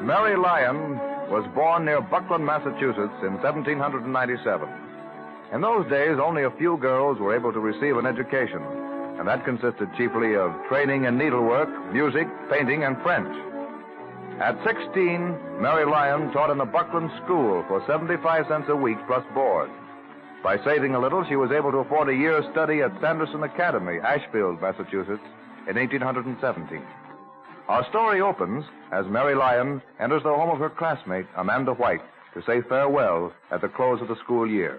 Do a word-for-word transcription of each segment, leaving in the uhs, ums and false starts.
Mary Lyon was born near Buckland, Massachusetts in seventeen ninety-seven. In those days, only a few girls were able to receive an education, and that consisted chiefly of training in needlework, music, painting, and French. At sixteen, Mary Lyon taught in the Buckland School for seventy-five cents a week plus board. By saving a little, she was able to afford a year's study at Sanderson Academy, Ashfield, Massachusetts, in eighteen seventeen. Our story opens as Mary Lyon enters the home of her classmate, Amanda White, to say farewell at the close of the school year.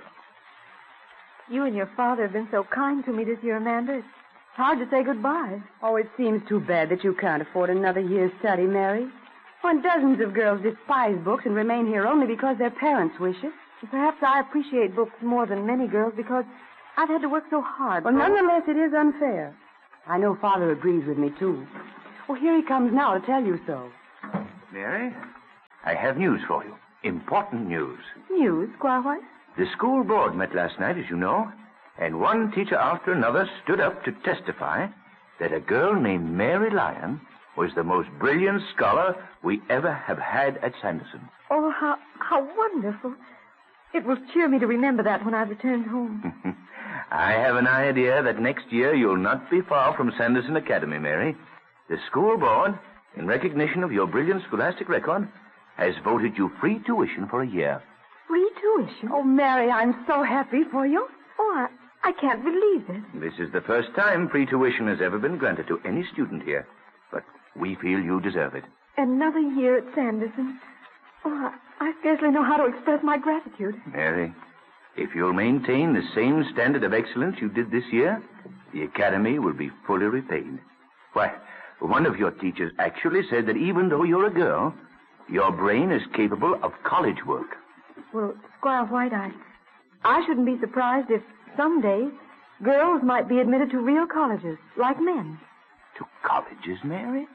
You and your father have been so kind to me this year, Amanda. It's hard to say goodbye. Oh, it seems too bad that you can't afford another year's study, Mary. When dozens of girls despise books and remain here only because their parents wish it. Perhaps I appreciate books more than many girls because I've had to work so hard. Well, nonetheless, it is unfair. I know Father agrees with me, too. Well, here he comes now to tell you so. Mary, I have news for you. Important news. News, Squire White? The school board met last night, as you know, and one teacher after another stood up to testify that a girl named Mary Lyon was the most brilliant scholar we ever have had at Sanderson. Oh, how how wonderful. It will cheer me to remember that when I've returned home. I have an idea that next year you'll not be far from Sanderson Academy, Mary. The school board, in recognition of your brilliant scholastic record, has voted you free tuition for a year. Free tuition? Oh, Mary, I'm so happy for you. Oh, I, I can't believe it. This is the first time free tuition has ever been granted to any student here. But we feel you deserve it. Another year at Sanderson. Oh, I, I scarcely know how to express my gratitude. Mary, if you'll maintain the same standard of excellence you did this year, the academy will be fully repaid. Why, one of your teachers actually said that even though you're a girl, your brain is capable of college work. Well, Squire White, I, I shouldn't be surprised if someday girls might be admitted to real colleges, like men. To colleges, Mary?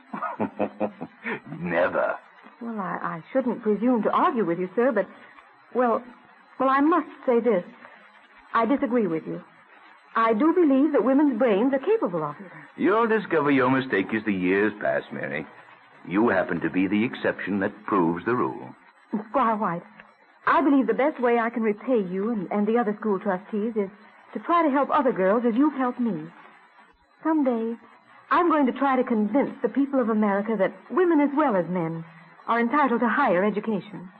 Never. Well, I, I shouldn't presume to argue with you, sir, but, well, well, I must say this. I disagree with you. I do believe that women's brains are capable of it. You'll discover your mistake as the years pass, Mary. You happen to be the exception that proves the rule. Squire White, I believe the best way I can repay you and, and the other school trustees is to try to help other girls as you've helped me. Someday, I'm going to try to convince the people of America that women as well as men are entitled to higher education.